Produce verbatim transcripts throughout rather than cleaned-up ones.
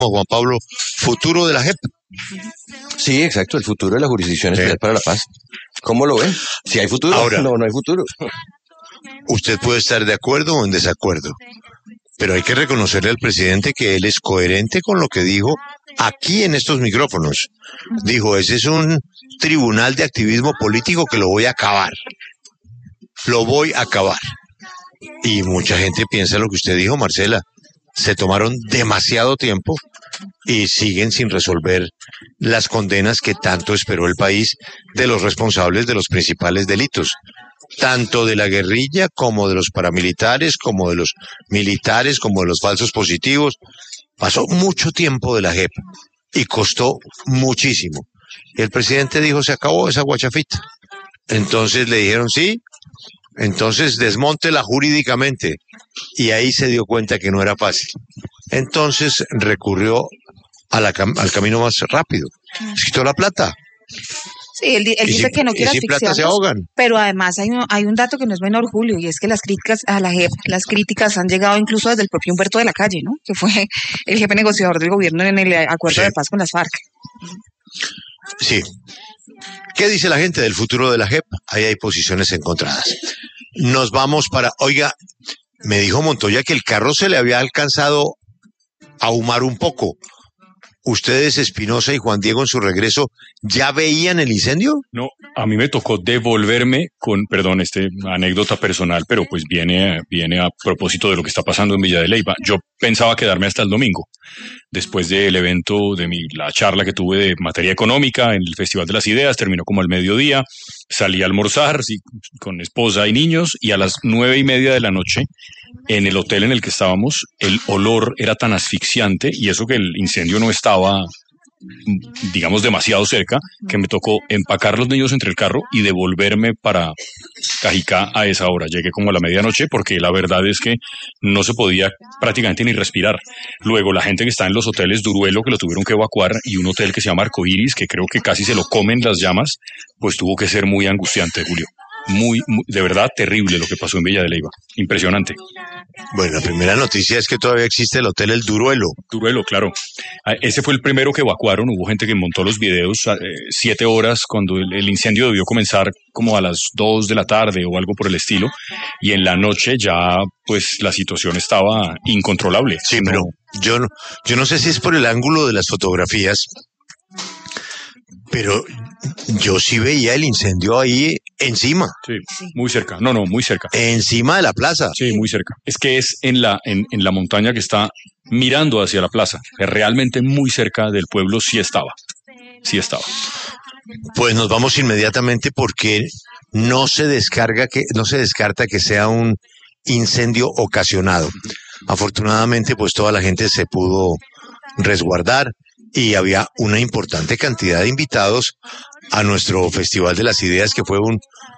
Juan Pablo, futuro de la J E P. Sí, exacto, el futuro de la Jurisdicción Especial Sí. para la Paz. ¿Cómo lo ven? Si hay futuro, Ahora, no, no hay futuro. usted puede estar de acuerdo o en desacuerdo, pero hay que reconocerle al presidente que él es coherente con lo que dijo aquí en estos micrófonos. Dijo, ese es un tribunal de activismo político que lo voy a acabar. Lo voy a acabar. Y mucha gente piensa lo que usted dijo, Marcela. Se tomaron demasiado tiempo y siguen sin resolver las condenas que tanto esperó el país de los responsables de los principales delitos, tanto de la guerrilla como de los paramilitares, como de los militares, como de los falsos positivos. Pasó mucho tiempo de la J E P y costó muchísimo. Y el presidente dijo, se acabó esa guachafita. Entonces le dijeron, sí, entonces desmóntela jurídicamente. Y ahí se dio cuenta que no era fácil. Entonces recurrió a la cam- al camino más rápido. Les quitó la plata. Sí, él, di- él Y dice sin- que no y quiere sin plata se asfixiarnos, ahogan. pero además hay un, hay un dato que no es menor, Julio, y es que las críticas a la J E P, las críticas han llegado incluso desde el propio Humberto de la Calle, ¿no? Que fue el jefe negociador del gobierno en el acuerdo Sí. de paz con las FARC. Sí. ¿Qué dice la gente del futuro de la J E P? Ahí hay posiciones encontradas. Nos vamos para... Oiga, me dijo Montoya que el carro se le había alcanzado a ahumar un poco. ¿Ustedes, Espinosa y Juan Diego, en su regreso, ya veían el incendio? No, a mí me tocó devolverme con, perdón, este anécdota personal, pero pues viene, viene a propósito de lo que está pasando en Villa de Leyva. Yo pensaba quedarme hasta el domingo, después del evento, de mi, la charla que tuve de materia económica en el Festival de las Ideas, terminó como al mediodía, salí a almorzar sí, con esposa y niños, y a las nueve y media de la noche, en el hotel en el que estábamos, el olor era tan asfixiante, y eso que el incendio no estaba, digamos, demasiado cerca, que me tocó empacar los niños entre el carro y devolverme para Cajicá a esa hora. Llegué como a la medianoche porque la verdad es que no se podía prácticamente ni respirar. Luego la gente que está en los hoteles Duruelo, que lo tuvieron que evacuar, y un hotel que se llama Arcoiris, que creo que casi se lo comen las llamas, pues tuvo que ser muy angustiante, Julio. Muy, muy, de verdad terrible lo que pasó en Villa de Leyva. Impresionante. Bueno, la primera noticia es que todavía existe el hotel El Duruelo. Duruelo, claro. Ah, ese fue el primero que evacuaron. Hubo gente que montó los videos eh, siete horas cuando el, el incendio debió comenzar como a las dos de la tarde o algo por el estilo. Y en la noche ya, pues, la situación estaba incontrolable. Sí, No- pero yo no, yo no sé si es por el ángulo de las fotografías, pero yo sí veía el incendio ahí encima, Sí, muy cerca. No, no, muy cerca. encima de la plaza. Sí, muy cerca. Es que es en la, en, en la montaña que está mirando hacia la plaza. Que realmente muy cerca del pueblo sí estaba. Sí estaba. Pues nos vamos inmediatamente porque no se descarga que, no se descarta que sea un incendio ocasionado. Afortunadamente, pues toda la gente se pudo resguardar y había una importante cantidad de invitados a nuestro Festival de las Ideas, que fue un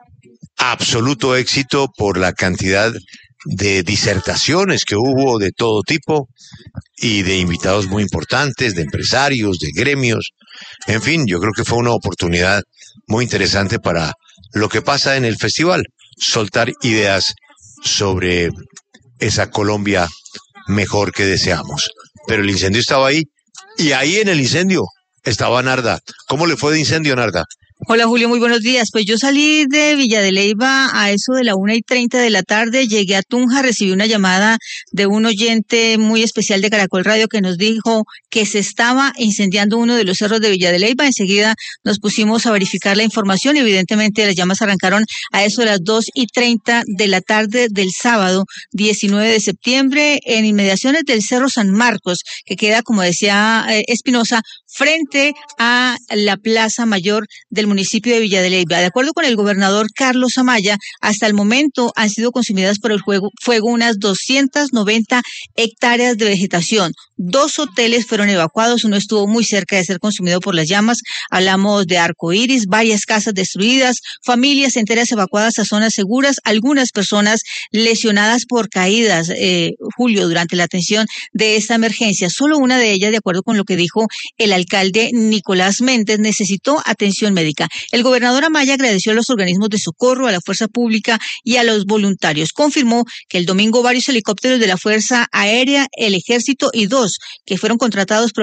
absoluto éxito por la cantidad de disertaciones que hubo de todo tipo y de invitados muy importantes, de empresarios, de gremios. En fin, yo creo que fue una oportunidad muy interesante para lo que pasa en el festival, soltar ideas sobre esa Colombia mejor que deseamos. Pero el incendio estaba ahí, y ahí en el incendio estaba Narda. ¿Cómo le fue de incendio, Narda? Hola Julio, muy buenos días. Pues yo salí de Villa de Leyva a eso de la una y treinta de la tarde, llegué a Tunja, recibí una llamada de un oyente muy especial de Caracol Radio que nos dijo que se estaba incendiando uno de los cerros de Villa de Leyva. Enseguida nos pusimos a verificar la información y evidentemente las llamas arrancaron a eso de las dos y treinta de la tarde del sábado diecinueve de septiembre en inmediaciones del Cerro San Marcos, que queda, como decía eh, Espinosa, frente a la Plaza Mayor del municipio de Villa de Leyva. De acuerdo con el gobernador Carlos Amaya, hasta el momento han sido consumidas por el fuego, fuego unas doscientas noventa hectáreas de vegetación. Dos hoteles fueron evacuados, uno estuvo muy cerca de ser consumido por las llamas. Hablamos de Arcoiris, varias casas destruidas, familias enteras evacuadas a zonas seguras, algunas personas lesionadas por caídas, eh, Julio, durante la atención de esta emergencia. Solo una de ellas, de acuerdo con lo que dijo el alcalde Nicolás Méndez, necesitó atención médica. pública. El gobernador Amaya agradeció a los organismos de socorro, a la fuerza pública y a los voluntarios. Confirmó que el domingo varios helicópteros de la Fuerza Aérea, el Ejército y dos que fueron contratados por